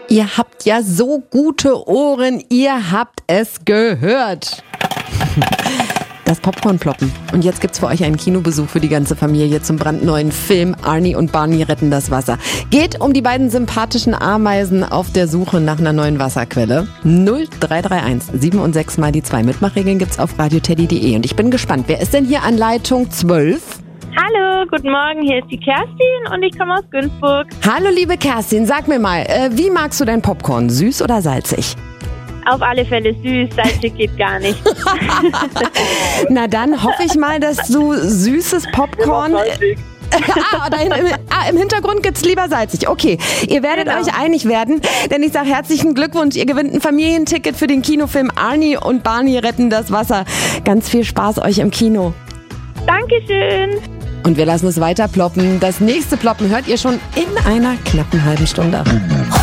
Ihr habt ja so gute Ohren, ihr habt es gehört. Das Popcorn ploppen. Und jetzt gibt's für euch einen Kinobesuch für die ganze Familie zum brandneuen Film Arnie und Barney retten das Wasser. Geht um die beiden sympathischen Ameisen auf der Suche nach einer neuen Wasserquelle. 0331 7 und 6 mal die 2. Mitmachregeln gibt's auf radioteddy.de. Und ich bin gespannt, wer ist denn hier an Leitung 12? Hallo, guten Morgen, hier ist die Kerstin und ich komme aus Günzburg. Hallo liebe Kerstin, sag mir mal, wie magst du dein Popcorn? Süß oder salzig? Auf alle Fälle süß, salzig geht gar nicht. Na dann hoffe ich mal, dass du süßes Popcorn... Im Hintergrund gibt's lieber salzig. Okay, ihr werdet euch einig werden, denn ich sage herzlichen Glückwunsch. Ihr gewinnt ein Familienticket für den Kinofilm Arnie und Barney retten das Wasser. Ganz viel Spaß euch im Kino. Dankeschön. Und wir lassen es weiter ploppen. Das nächste Ploppen hört ihr schon in einer knappen halben Stunde.